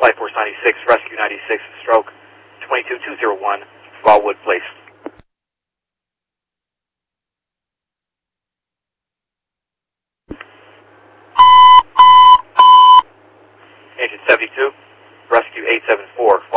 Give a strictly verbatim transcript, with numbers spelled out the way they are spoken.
Flight Force ninety-six, Rescue ninety-six, stroke twenty-two two zero one, Wildwood Place. Engine seventy-two, Rescue eight seven four.